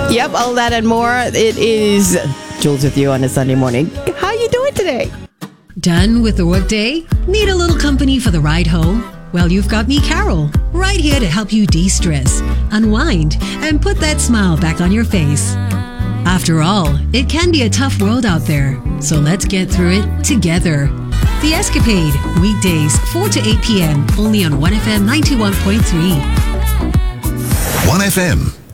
Yep, all that and more. It is Jules with you on a Sunday morning. How you doing today? Done with the workday? Need a little company for the ride home? Well, you've got me, Carol, right here to help you de-stress, unwind, and put that smile back on your face. After all, it can be a tough world out there, so let's get through it together. The Escapade, weekdays 4 to 8 p.m. only on 1FM 91.3. 1FM.